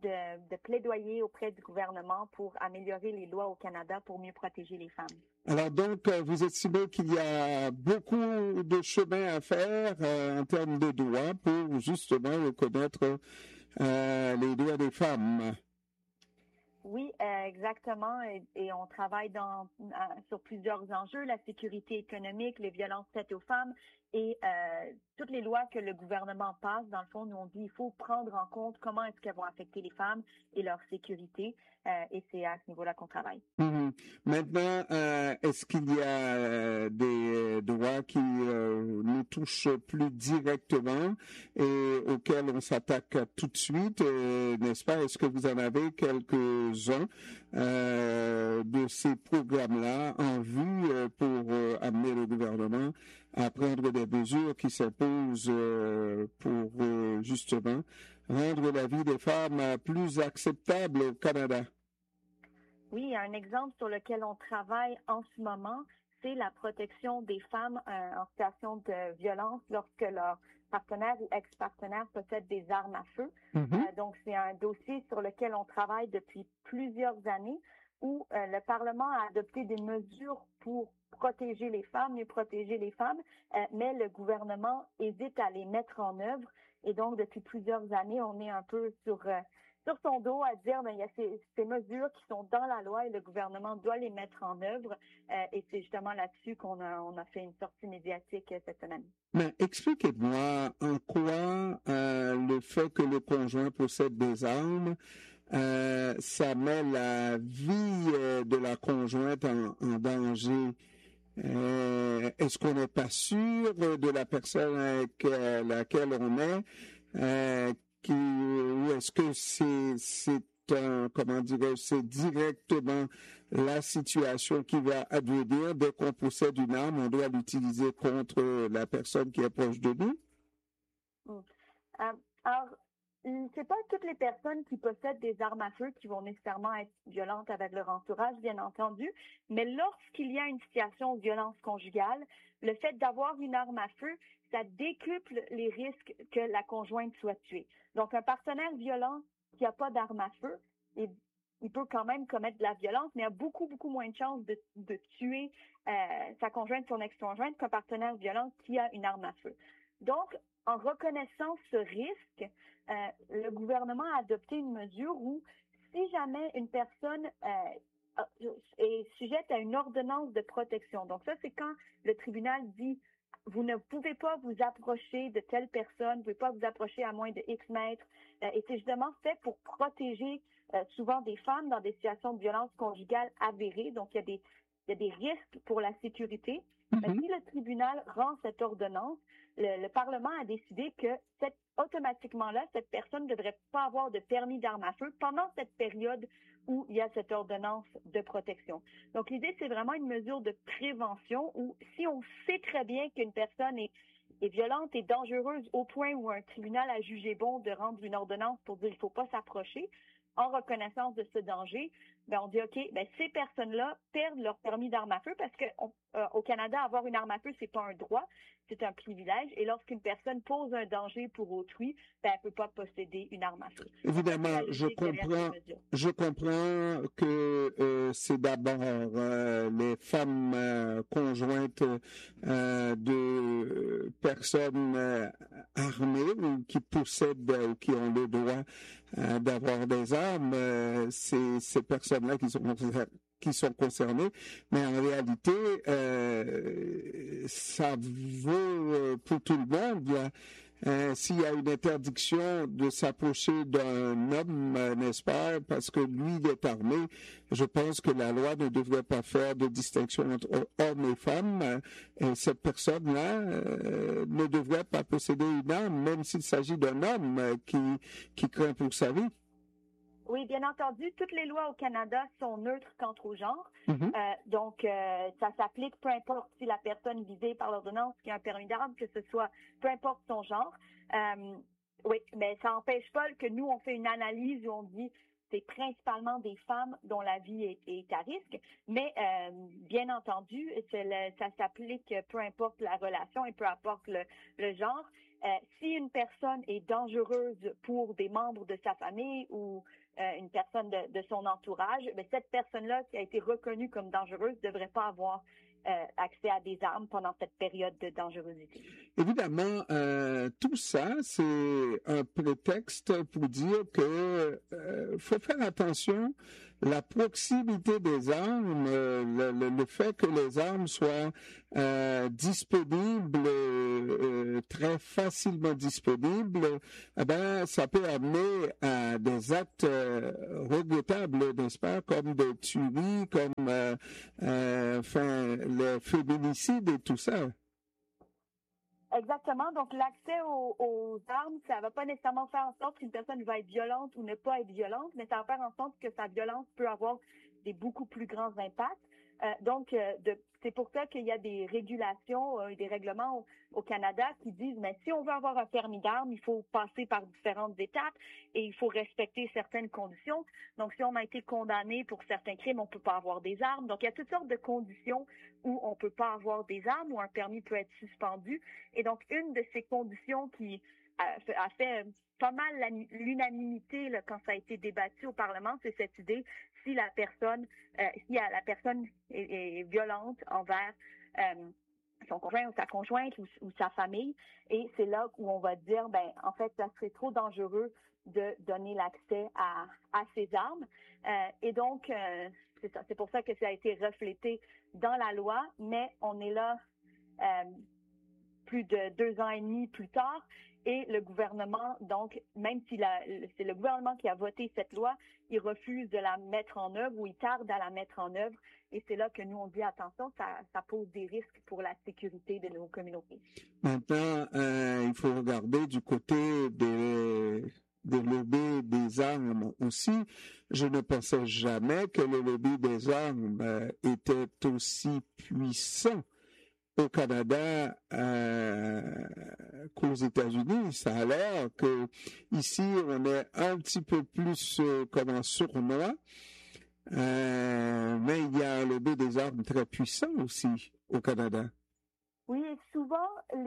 de plaidoyer auprès du gouvernement pour améliorer les lois au Canada pour mieux protéger les femmes. Alors donc, vous estimez qu'il y a beaucoup de chemin à faire en termes de droits pour justement reconnaître les droits des femmes. Oui, exactement. Et on travaille sur plusieurs enjeux, la sécurité économique, les violences faites aux femmes et toutes les lois que le gouvernement passe. Dans le fond, nous on dit il faut prendre en compte comment est-ce qu'elles vont affecter les femmes et leur sécurité. Et c'est à ce niveau-là qu'on travaille. Mm-hmm. Maintenant, est-ce qu'il y a des droits qui nous touchent plus directement et auxquels on s'attaque tout de suite, n'est-ce pas? Est-ce que vous en avez quelques-uns de ces programmes-là en vue pour amener le gouvernement à prendre des mesures qui s'imposent pour justement rendre la vie des femmes plus acceptable au Canada? Oui, un exemple sur lequel on travaille en ce moment, c'est la protection des femmes en situation de violence lorsque leur partenaire ou ex-partenaire possède des armes à feu. Mm-hmm. Donc, c'est un dossier sur lequel on travaille depuis plusieurs années où le Parlement a adopté des mesures pour protéger les femmes, mieux protéger les femmes, mais le gouvernement hésite à les mettre en œuvre. Et donc, depuis plusieurs années, on est un peu sur son dos à dire il y a ces mesures qui sont dans la loi et le gouvernement doit les mettre en œuvre. Et c'est justement là-dessus qu'on a fait une sortie médiatique cette semaine. Mais expliquez-moi en quoi le fait que le conjoint possède des armes, ça met la vie de la conjointe en danger. Est-ce qu'on n'est pas sûr de la personne avec laquelle on est? Ou est-ce que c'est directement la situation qui va advenir dès qu'on possède une arme, on doit l'utiliser contre la personne qui est proche de nous? Alors, c'est pas toutes les personnes qui possèdent des armes à feu qui vont nécessairement être violentes avec leur entourage, bien entendu, mais lorsqu'il y a une situation de violence conjugale, le fait d'avoir une arme à feu, ça décuple les risques que la conjointe soit tuée. Donc, un partenaire violent qui n'a pas d'arme à feu, il peut quand même commettre de la violence, mais a beaucoup, beaucoup moins de chances de tuer sa conjointe, son ex-conjointe, qu'un partenaire violent qui a une arme à feu. Donc, en reconnaissant ce risque, le gouvernement a adopté une mesure où si jamais une personne est sujette à une ordonnance de protection, donc ça c'est quand le tribunal dit vous ne pouvez pas vous approcher de telle personne, vous ne pouvez pas vous approcher à moins de X mètres, et c'est justement fait pour protéger souvent des femmes dans des situations de violence conjugale avérées, donc il y a des risques pour la sécurité. Mais si le tribunal rend cette ordonnance, le Parlement a décidé que automatiquement là, cette personne ne devrait pas avoir de permis d'arme à feu pendant cette période où il y a cette ordonnance de protection. Donc l'idée, c'est vraiment une mesure de prévention où si on sait très bien qu'une personne est violente et dangereuse au point où un tribunal a jugé bon de rendre une ordonnance pour dire qu'il ne faut pas s'approcher, en reconnaissance de ce danger, on dit OK, ces personnes-là perdent leur permis d'arme à feu parce que au Canada, avoir une arme à feu, c'est pas un droit, c'est un privilège. Et lorsqu'une personne pose un danger pour autrui, elle peut pas posséder une arme à feu. Évidemment, je comprends que c'est d'abord les femmes conjointes de personnes armées ou qui possèdent ou qui ont le droit d'avoir des armes, ces personnes-là qui sont concernées, mais en réalité, ça vaut pour tout le monde. S'il y a une interdiction de s'approcher d'un homme, n'est-ce pas, parce que lui, il est armé, je pense que la loi ne devrait pas faire de distinction entre hommes et femmes. Et cette personne-là ne devrait pas posséder une arme, même s'il s'agit d'un homme qui craint pour sa vie. Oui, bien entendu, toutes les lois au Canada sont neutres quant au genre. Donc, ça s'applique peu importe si la personne visée par l'ordonnance qui a un permis d'arme, que ce soit, peu importe son genre. Oui, mais ça n'empêche pas que nous, on fait une analyse où on dit c'est principalement des femmes dont la vie est à risque. Mais, bien entendu, ça s'applique peu importe la relation et peu importe le genre. Si une personne est dangereuse pour des membres de sa famille ou une personne de son entourage, bien, cette personne-là qui a été reconnue comme dangereuse ne devrait pas avoir accès à des armes pendant cette période de dangerosité. Évidemment, tout ça, c'est un prétexte pour dire que faut faire attention. La proximité des armes, le fait que les armes soient disponibles, très facilement disponibles, eh ben, ça peut amener à des actes regrettables, n'est-ce pas, comme des tueries, comme les féminicides et tout ça. Exactement. Donc, l'accès aux armes, ça ne va pas nécessairement faire en sorte qu'une personne va être violente ou ne pas être violente, mais ça va faire en sorte que sa violence peut avoir des beaucoup plus grands impacts. C'est pour ça qu'il y a des régulations et des règlements au Canada qui disent, mais si on veut avoir un permis d'armes, il faut passer par différentes étapes et il faut respecter certaines conditions. Donc, si on a été condamné pour certains crimes, on peut pas avoir des armes. Donc, il y a toutes sortes de conditions où on peut pas avoir des armes, où un permis peut être suspendu. Et donc, une de ces conditions qui a fait pas mal l'unanimité là, quand ça a été débattu au Parlement, c'est cette idée si la personne est violente envers son conjoint ou sa conjointe ou sa famille, et c'est là où on va dire, ben en fait, ça serait trop dangereux de donner l'accès à ces armes. Et donc, c'est ça, c'est pour ça que ça a été reflété dans la loi, mais on est là plus de 2 ans et demi plus tard, et le gouvernement, donc, même si c'est le gouvernement qui a voté cette loi, il refuse de la mettre en œuvre ou il tarde à la mettre en œuvre. Et c'est là que nous, on dit attention, ça pose des risques pour la sécurité de nos communautés. Maintenant, il faut regarder du côté des lobbies des armes aussi. Je ne pensais jamais que le lobby des armes était aussi puissant au Canada qu'aux États-Unis. Ça a l'air que ici on est un petit peu plus comme un sournois, mais il y a un lobby des armes très puissant aussi au Canada. Oui, souvent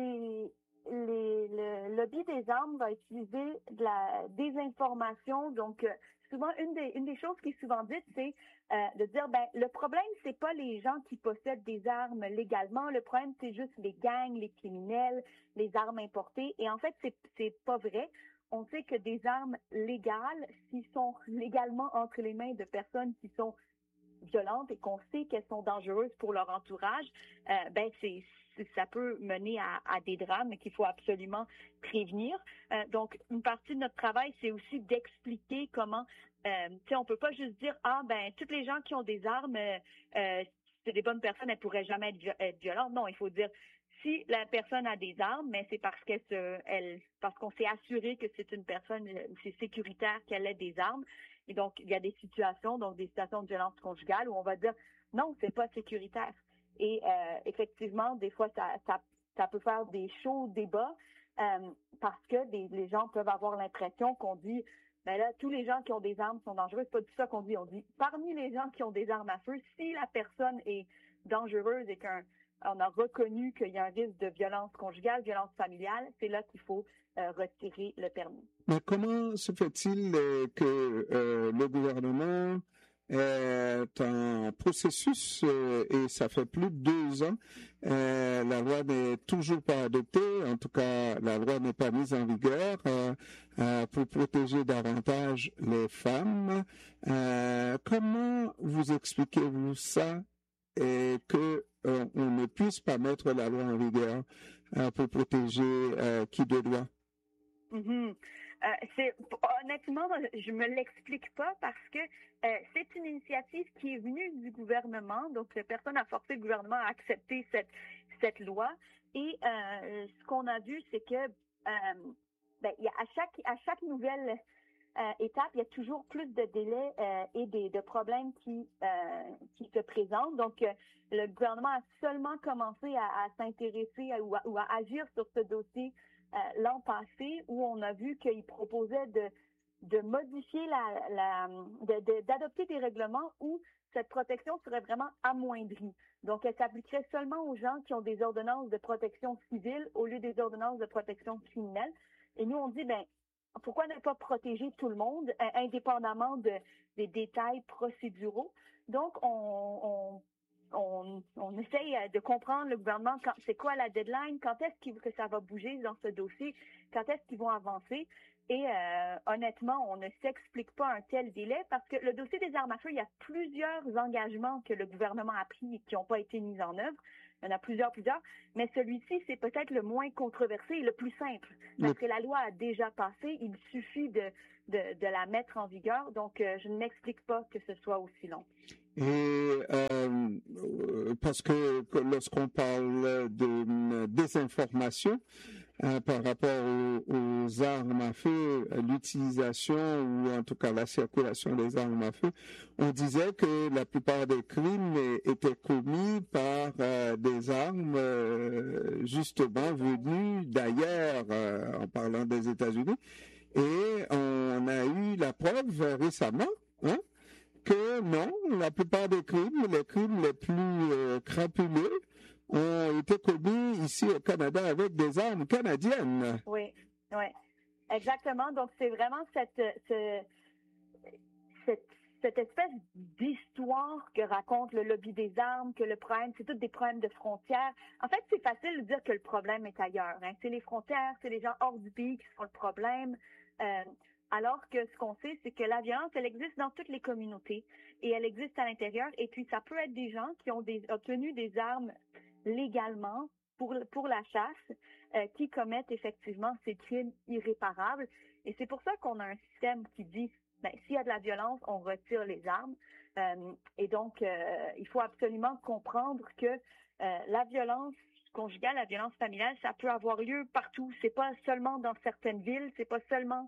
le lobby des armes va utiliser de la désinformation. Donc, souvent, une des choses qui est souvent dite, c'est de dire, ben, le problème, c'est pas les gens qui possèdent des armes légalement. Le problème, c'est juste les gangs, les criminels, les armes importées. Et en fait, c'est pas vrai. On sait que des armes légales, s'ils sont légalement entre les mains de personnes qui sont violentes et qu'on sait qu'elles sont dangereuses pour leur entourage, ben ça peut mener à des drames qu'il faut absolument prévenir. Donc, une partie de notre travail, c'est aussi d'expliquer comment, on peut pas juste dire, ben toutes les gens qui ont des armes, c'est des bonnes personnes, elles pourraient jamais être violentes. Non, il faut dire, si la personne a des armes, mais c'est parce parce qu'on s'est assuré que c'est une personne, c'est sécuritaire qu'elle ait des armes. Et donc, il y a des situations de violence conjugale où on va dire non, c'est pas sécuritaire. Et effectivement, des fois, ça peut faire des chauds débats parce que les gens peuvent avoir l'impression qu'on dit ben là, tous les gens qui ont des armes sont dangereux. C'est pas du ça qu'on dit. On dit parmi les gens qui ont des armes à feu, si la personne est dangereuse et qu'on a reconnu qu'il y a un risque de violence conjugale, violence familiale, c'est là qu'il faut retirer le permis. Mais comment se fait-il que le gouvernement est en processus et ça fait plus de 2 ans, la loi n'est toujours pas adoptée, en tout cas la loi n'est pas mise en vigueur pour protéger davantage les femmes. Comment vous expliquez-vous ça et que on ne puisse pas mettre la loi en vigueur pour protéger qui de droit? Mm-hmm. Honnêtement, je me l'explique pas parce que c'est une initiative qui est venue du gouvernement, donc personne n'a forcé le gouvernement à accepter cette loi. Et ce qu'on a vu, c'est que il y a à chaque nouvelle étape, il y a toujours plus de délais et de problèmes qui se présentent. Donc, le gouvernement a seulement commencé à s'intéresser ou à agir sur ce dossier l'an passé, où on a vu qu'il proposait de modifier d'adopter des règlements où cette protection serait vraiment amoindrie. Donc, elle s'appliquerait seulement aux gens qui ont des ordonnances de protection civile au lieu des ordonnances de protection criminelle. Et nous, on dit, pourquoi ne pas protéger tout le monde, indépendamment des détails procéduraux? Donc, on essaye de comprendre le gouvernement, c'est quoi la deadline, quand est-ce que ça va bouger dans ce dossier, quand est-ce qu'ils vont avancer. Et honnêtement, on ne s'explique pas un tel délai parce que le dossier des armes à feu, il y a plusieurs engagements que le gouvernement a pris et qui n'ont pas été mis en œuvre. Il y en a plusieurs, mais celui-ci, c'est peut-être le moins controversé et le plus simple. Parce que la loi a déjà passé, il suffit de la mettre en vigueur. Donc, je ne m'explique pas que ce soit aussi long. Et parce que lorsqu'on parle de désinformation, par rapport aux armes à feu, l'utilisation ou en tout cas la circulation des armes à feu, on disait que la plupart des crimes étaient commis par des armes justement venues d'ailleurs, en parlant des États-Unis, et on a eu la preuve récemment, que non, la plupart des crimes, les crimes les plus crapuleux, ont été commis ici au Canada avec des armes canadiennes. Oui, exactement. Donc, c'est vraiment cette espèce d'histoire que raconte le lobby des armes, que le problème, c'est tous des problèmes de frontières. En fait, c'est facile de dire que le problème est ailleurs. C'est les frontières, c'est les gens hors du pays qui sont le problème. Alors que ce qu'on sait, c'est que la violence, elle existe dans toutes les communautés et elle existe à l'intérieur. Et puis, ça peut être des gens qui ont obtenu des armes légalement pour la chasse, qui commettent effectivement ces crimes irréparables. Et c'est pour ça qu'on a un système qui dit, s'il y a de la violence, on retire les armes. Et donc, il faut absolument comprendre que la violence conjugale, la violence familiale, ça peut avoir lieu partout. C'est pas seulement dans certaines villes, c'est pas seulement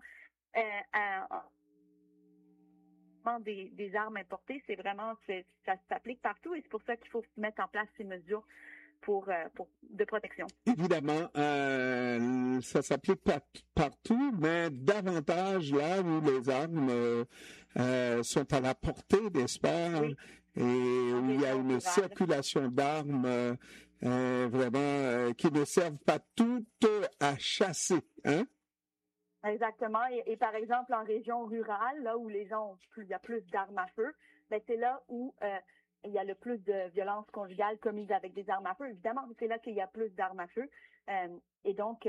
des armes importées, c'est vraiment, ça s'applique partout et c'est pour ça qu'il faut mettre en place ces mesures de protection. Évidemment, ça s'applique partout, mais davantage là où les armes sont à la portée, n'est-ce pas? Oui. Et où il y a une circulation d'armes vraiment qui ne servent pas toutes à chasser, hein? Exactement. Et par exemple, en région rurale, là où les gens il y a plus d'armes à feu, c'est là où il y a le plus de violences conjugales commises avec des armes à feu. Évidemment, c'est là qu'il y a plus d'armes à feu. Et donc,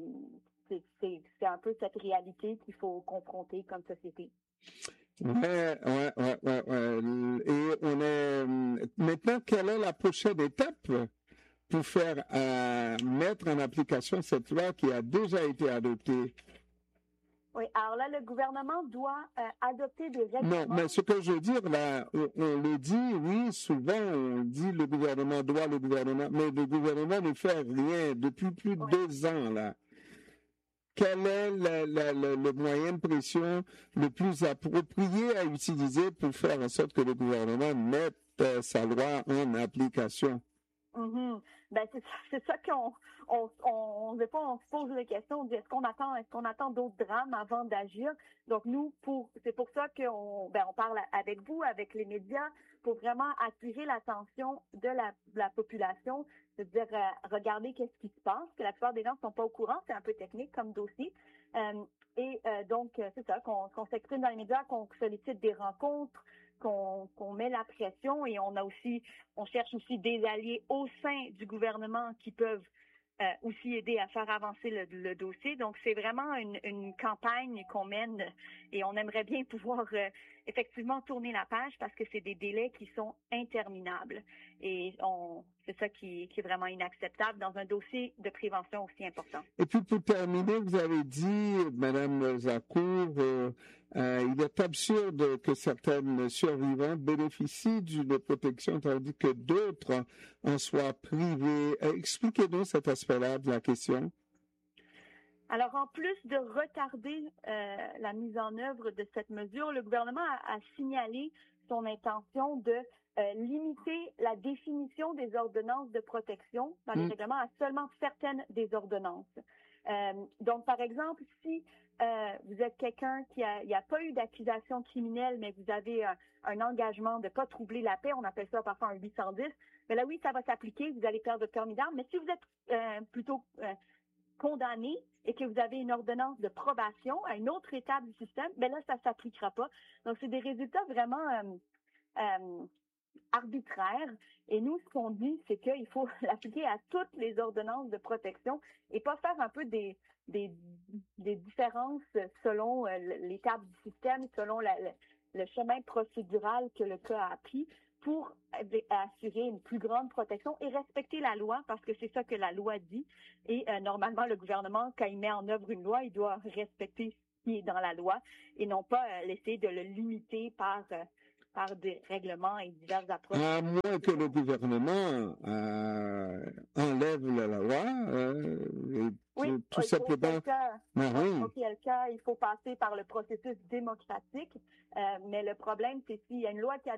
c'est un peu cette réalité qu'il faut confronter comme société. Ouais. Et on est maintenant, quelle est la prochaine étape pour faire mettre en application cette loi qui a déjà été adoptée? Oui, alors là, le gouvernement doit adopter des règlements. Non, mais ce que je veux dire, là, on le dit, oui, souvent, on dit le gouvernement doit, mais le gouvernement ne fait rien depuis plus de 2 ans, là. Quel est le moyen de pression le plus approprié à utiliser pour faire en sorte que le gouvernement mette sa loi en application? Mm-hmm. C'est ça qu'on des fois on se pose des questions, on dit est-ce qu'on attend d'autres drames avant d'agir? Donc nous, c'est pour ça qu'on parle avec vous, avec les médias, pour vraiment attirer l'attention de la population, de dire regardez qu'est-ce qui se passe, que la plupart des gens ne sont pas au courant, c'est un peu technique comme dossier. Donc c'est ça, qu'on s'exprime dans les médias, qu'on sollicite des rencontres, qu'on met la pression et on cherche aussi des alliés au sein du gouvernement qui peuvent aussi aider à faire avancer le dossier. Donc, c'est vraiment une campagne qu'on mène et on aimerait bien pouvoir effectivement tourner la page parce que c'est des délais qui sont interminables. Et c'est ça qui est vraiment inacceptable dans un dossier de prévention aussi important. Et puis, pour terminer, vous avez dit, Madame Zakour, il est absurde que certaines survivantes bénéficient d'une protection tandis que d'autres en soient privées. Expliquez-nous cet aspect-là de la question. Alors, en plus de retarder la mise en œuvre de cette mesure, le gouvernement a signalé son intention de limiter la définition des ordonnances de protection dans les règlements à seulement certaines des ordonnances. Donc, par exemple, si vous êtes quelqu'un il n'y a pas eu d'accusation criminelle, mais vous avez un engagement de ne pas troubler la paix, on appelle ça parfois un 810, mais là, oui, ça va s'appliquer, vous allez perdre votre permis d'armes. Mais si vous êtes plutôt condamné et que vous avez une ordonnance de probation à une autre étape du système, ben là, ça ne s'appliquera pas. Donc, c'est des résultats vraiment arbitraires. Et nous, ce qu'on dit, c'est qu'il faut l'appliquer à toutes les ordonnances de protection et pas faire un peu des différences selon l'étape du système, selon le chemin procédural que le cas a pris pour assurer une plus grande protection et respecter la loi, parce que c'est ça que la loi dit. Et normalement, le gouvernement, quand il met en œuvre une loi, il doit respecter ce qui est dans la loi et non pas laisser de le limiter par des règlements et diverses approches. À moins que le gouvernement enlève la loi, oui, tout simplement. Auquel cas, il faut passer par le processus démocratique. Mais le problème, c'est s'il y a une loi qui a